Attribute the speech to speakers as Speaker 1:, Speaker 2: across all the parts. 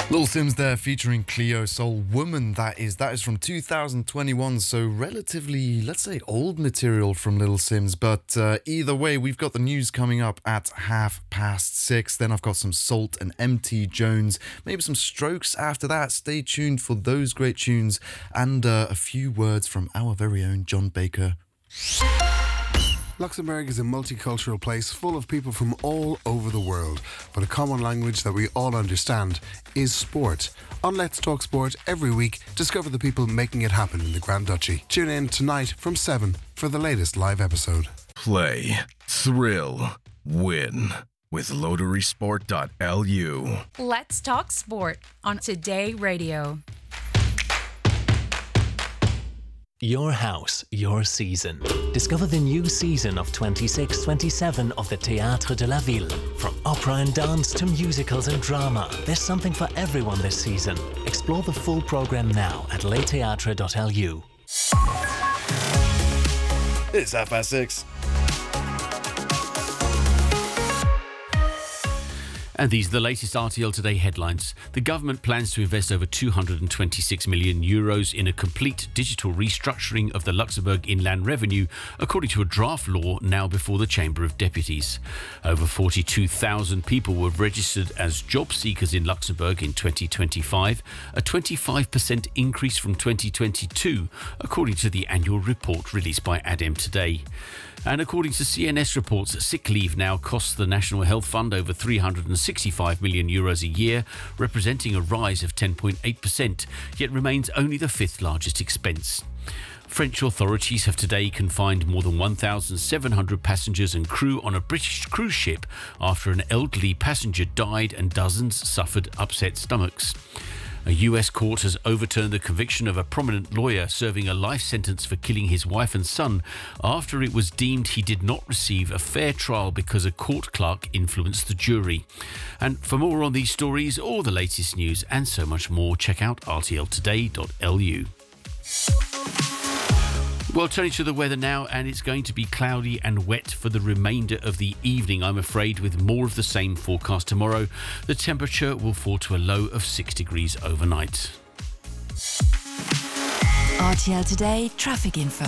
Speaker 1: Little Sims there featuring Cleo Soul Woman. That is from 2021, so relatively, let's say, old material from Little Sims. But either way, we've got the news coming up at 6:30. Then I've got some Salt and MT Jones, maybe some Strokes after that. Stay tuned for those great tunes and a few words from our very own John Baker.
Speaker 2: Luxembourg is a multicultural place full of people from all over the world, but a common language that we all understand is sport. On Let's Talk Sport every week, discover the people making it happen in the Grand Duchy. Tune in tonight from 7 for the latest live episode.
Speaker 3: Play, thrill, win with LotterySport.lu.
Speaker 4: Let's Talk Sport on Today Radio.
Speaker 5: Your house, your season. Discover the new season of 26-27 of the Théâtre de la Ville. From opera and dance to musicals and drama, there's something for everyone this season. Explore the full programme now at letheatre.lu.
Speaker 1: It's 6:30.
Speaker 6: And these are the latest RTL Today headlines. The government plans to invest over €226 million in a complete digital restructuring of the Luxembourg Inland Revenue, according to a draft law now before the Chamber of Deputies. Over 42,000 people were registered as job seekers in Luxembourg in 2025, a 25% increase from 2022, according to the annual report released by ADEME today. And according to CNS reports, sick leave now costs the National Health Fund over €365 million a year, representing a rise of 10.8%, yet remains only the fifth largest expense. French authorities have today confined more than 1,700 passengers and crew on a British cruise ship after an elderly passenger died and dozens suffered upset stomachs. A US court has overturned the conviction of a prominent lawyer serving a life sentence for killing his wife and son after it was deemed he did not receive a fair trial because a court clerk influenced the jury. And for more on these stories, all the latest news and so much more, check out rtltoday.lu. Well, turning to the weather now, and it's going to be cloudy and wet for the remainder of the evening, I'm afraid, with more of the same forecast tomorrow. The temperature will fall to a low of 6 degrees overnight.
Speaker 4: RTL Today traffic info.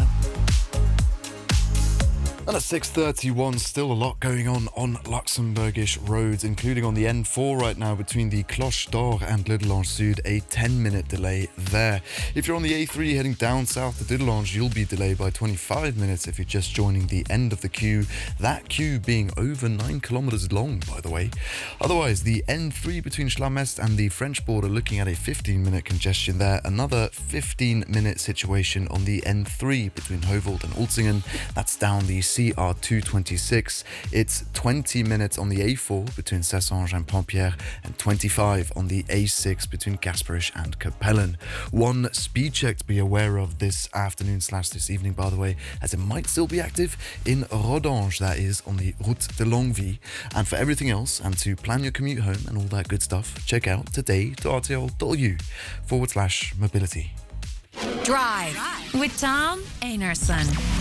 Speaker 1: And at 6:31, still a lot going on Luxembourgish roads, including on the N4 right now between the Cloche d'Or and Didelange Sud, a 10-minute delay there. If you're on the A3 heading down south to Didelange, you'll be delayed by 25 minutes if you're just joining the end of the queue. That queue being over 9 kilometers long, by the way. Otherwise, the N3 between Schlamest and the French border looking at a 15-minute congestion there. Another 15-minute situation on the N3 between Heuveldt and Ulzingen. That's down the CR226. It's 20 minutes on the A4 between Sessange and Pompierre and 25 on the A6 between Kasperich and Capellen. One speed check to be aware of this afternoon/this evening, by the way, as it might still be active in Rodange, that is on the Route de Longueville. And for everything else and to plan your commute home and all that good stuff, check out today.rtl.u/mobility.
Speaker 4: Drive with Tom Einarson.